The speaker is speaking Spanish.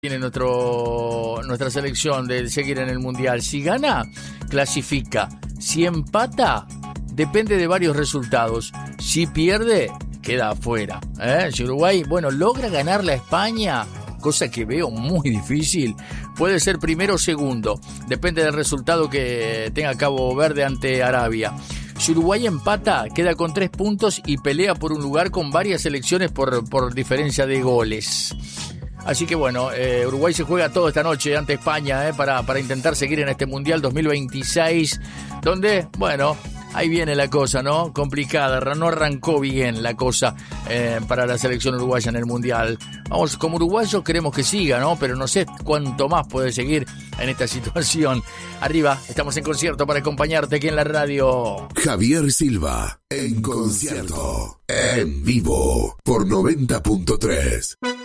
Tiene nuestra selección de seguir en el Mundial. Si gana, clasifica. Si empata, depende de varios resultados. Si pierde, queda afuera. Si Uruguay, logra ganarle a España, cosa que veo muy difícil, puede ser primero o segundo. Depende del resultado que tenga Cabo Verde ante Arabia. Si Uruguay empata, queda con 3 puntos y pelea por un lugar con varias selecciones por diferencia de goles. Así que Uruguay se juega todo esta noche ante España para intentar seguir en este Mundial 2026, donde, ahí viene la cosa, ¿no? Complicada, no arrancó bien la cosa para la selección uruguaya en el Mundial. Vamos, como uruguayos queremos que siga, ¿no? Pero no sé cuánto más puede seguir en esta situación. Arriba, estamos en concierto para acompañarte aquí en la radio. Javier Silva, en concierto, en vivo, por 90.3.